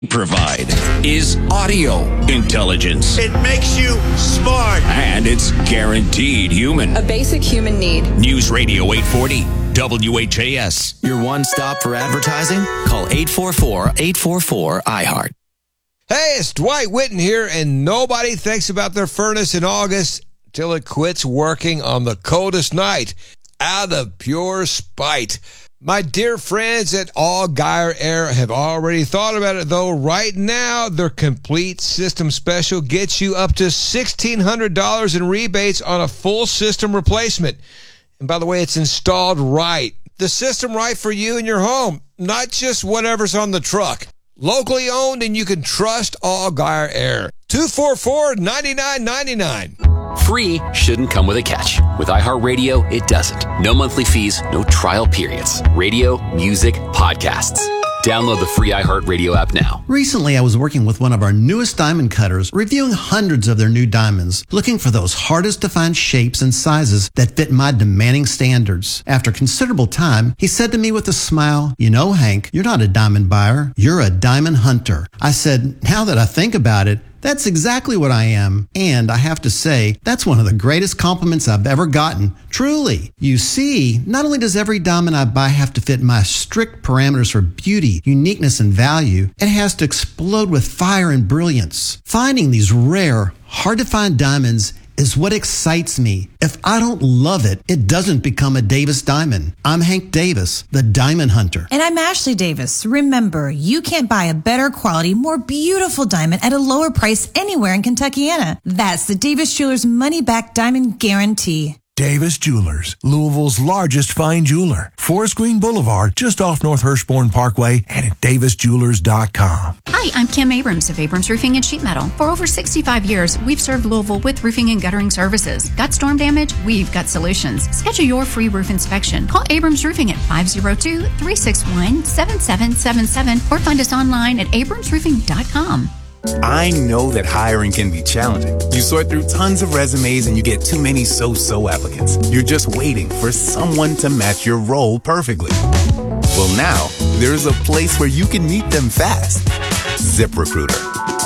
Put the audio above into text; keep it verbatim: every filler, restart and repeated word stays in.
provide is audio intelligence. It makes you smart. And it's guaranteed human. A basic human need. News Radio eight forty, W H A S. Your one stop for advertising? Call eight four four, eight four four, I heart. Hey, it's Dwight Whitten here, and nobody thinks about their furnace in August till it quits working on the coldest night, out of pure spite. My dear friends at Allgaier Air have already thought about it, though. Right now, their complete system special gets you up to sixteen hundred dollars in rebates on a full system replacement. And by the way, it's installed right. The system right for you and your home, not just whatever's on the truck. Locally owned, and you can trust Allgaier Air. two four four, nine nine nine nine. Free shouldn't come with a catch. With iHeartRadio, it doesn't. No monthly fees, no trial periods. Radio, music, podcasts. Download the free iHeartRadio app now. Recently, I was working with one of our newest diamond cutters, reviewing hundreds of their new diamonds, looking for those hardest to find shapes and sizes that fit my demanding standards. After considerable time, he said to me with a smile, "You know, Hank, you're not a diamond buyer, you're a diamond hunter." I said, "Now that I think about it, that's exactly what I am. And I have to say, that's one of the greatest compliments I've ever gotten. Truly. You see, not only does every diamond I buy have to fit my strict parameters for beauty, uniqueness, and value, it has to explode with fire and brilliance. Finding these rare, hard-to-find diamonds is what excites me. If I don't love it, it doesn't become a Davis diamond. I'm Hank Davis, the Diamond Hunter. And I'm Ashley Davis. Remember, you can't buy a better quality, more beautiful diamond at a lower price anywhere in Kentuckiana. That's the Davis Jewelers money-back diamond guarantee. Davis Jewelers, Louisville's largest fine jeweler. Forest Green Boulevard, just off North Hirschborn Parkway, and at davis jewelers dot com. Hi, I'm Kim Abrams of Abrams Roofing and Sheet Metal. For over sixty-five years, we've served Louisville with roofing and guttering services. Got storm damage? We've got solutions. Schedule your free roof inspection. Call Abrams Roofing at five oh two, three six one, seven seven seven seven or find us online at abrams roofing dot com. I know that hiring can be challenging. You sort through tons of resumes and you get too many so-so applicants. You're just waiting for someone to match your role perfectly. Well, now, there's a place where you can meet them fast. ZipRecruiter.